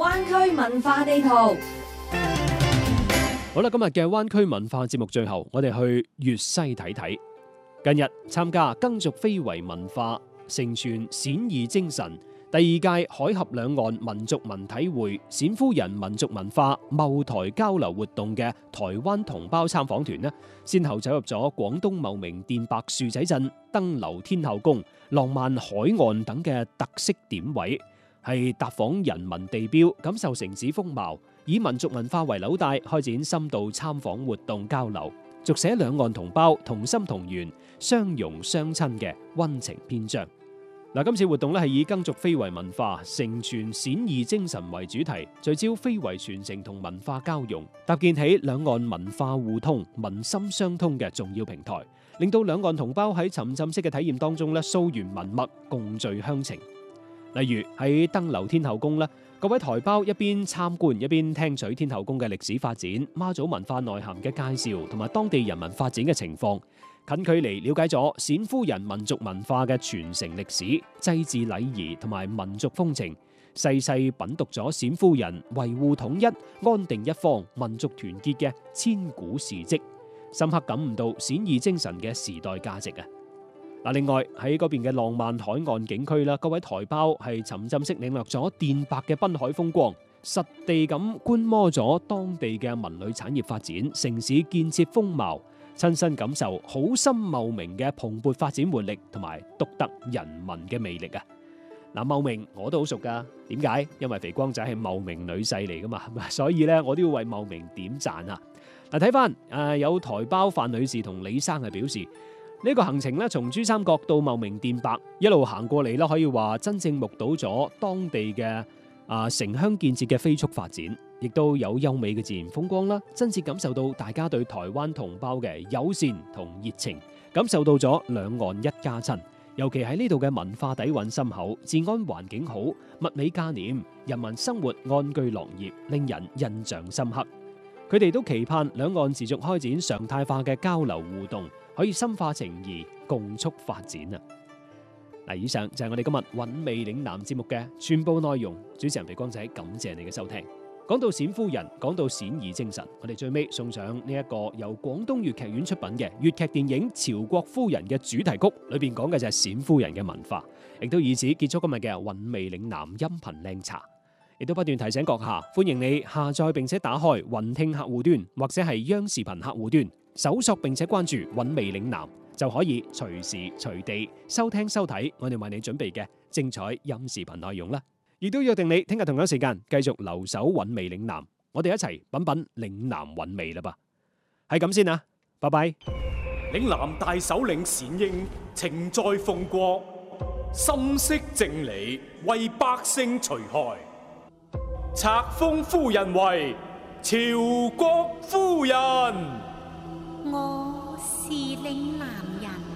灣區文化地圖。 好啦，今日嘅灣區文化節目最後，我哋去粵西睇睇。近日參加耕俗非遺文化，承傳冼義精神第二屆海峽兩岸民族文體會冼夫人民族文化茂台交流活動嘅台灣同胞參訪團呢，先後走入咗廣東茂名電白樹仔鎮、登樓天后宮、浪漫海岸等嘅特色點位，係踏訪人民地標，感受城市風貌，以民族文化為紐帶，開展深度參訪活動交流，續寫兩岸同胞同心同源、相容相親嘅溫情篇章。今次活動咧係以耕俗非遺文化承傳冼義精神為主題，聚焦非遺傳承同文化交融，搭建起兩岸文化互通、民心相通嘅重要平台，令到兩岸同胞喺沉浸式嘅體驗當中咧溯源文脈，共聚鄉情。例如喺登樓天后宮咧，各位台胞一邊參觀一邊聽取天后宮嘅歷史發展、媽祖文化內涵嘅介紹同埋當地人民發展嘅情況，近距離了解咗冼夫人民族文化嘅傳承歷史、祭祀禮儀同埋民族風情，細細品讀咗冼夫人維護統一、安定一方、民族團結嘅千古事蹟，深刻感悟到冼義精神嘅時代價值啊！另外喺嗰邊嘅浪漫海岸景區啦，各位台胞係沉浸式領略咗電白嘅濱海風光，實地咁觀摩咗當地嘅文旅產業發展、城市建設風貌，親身感受好心茂名嘅蓬勃發展活力同埋獨特人民嘅魅力啊！茂名我都好熟噶，點解？因為肥光仔係茂名女婿嚟噶嘛，所以咧我都要為茂名點讚啊！睇翻有台胞范女士同李生係表示，呢個行程咧，從珠三角到茂名電白一路行過嚟啦，可以話真正目睹咗當地嘅城鄉建設嘅飛速發展，亦都有優美嘅自然風光啦，真切感受到大家對台灣同胞嘅友善同熱情，感受到咗兩岸一家親。尤其喺呢度嘅文化底蘊深厚，治安環境好，物美價廉，人民生活安居樂業，令人印象深刻。佢哋都期盼兩岸持續開展常態化嘅交流互動，可以深化情誼，共促發展啊！以上就係我哋今日韻味嶺南節目嘅全部內容。主持人肥光仔，感謝你嘅收聽。講到冼夫人，講到冼義精神，我哋最尾送上呢一個由廣東粵劇院出品嘅粵劇電影《朝國夫人》嘅主題曲，裏邊講嘅就係冼夫人嘅文化，亦都以此結束今日嘅韻味嶺南音頻靚茶。亦都不斷提醒閣下，歡迎你下載並且打開雲聽客戶端或者係央視頻客戶端，搜索並且關注韻味嶺南，就可以隨時隨地收聽收睇我哋為你準備嘅精彩音視頻內容啦。亦都約定你聽日同樣時間繼續留守韻味嶺南，我哋一齊品品嶺南韻味啦噃。係咁先啊，拜拜。 嶺南大首領冼應情在奉國，心識正理，為百姓除害。冊封夫人為朝國夫人。 我是嶺南人。